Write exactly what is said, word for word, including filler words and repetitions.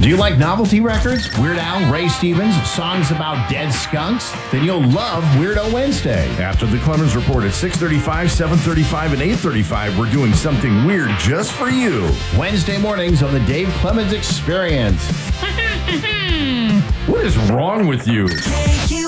Do you like novelty records? Weird Al, Ray Stevens, songs about dead skunks? Then you'll love Weirdo Wednesday. After the Clemens Report at six thirty-five, seven thirty-five, and eight thirty-five, we're doing something weird just for you. Wednesday mornings on the Dave Clemens Experience. What is wrong with you?